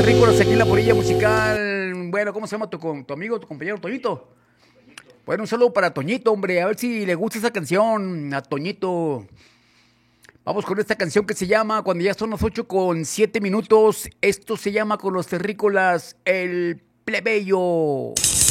terrícolas aquí en la porilla musical. Bueno, ¿cómo se llama tu amigo, tu compañero Toñito? Bueno, un saludo para Toñito, hombre. A ver si le gusta esa canción a Toñito. Vamos con esta canción que se llama, cuando ya son las 8:07. Esto se llama con los terrícolas El Plebeyo.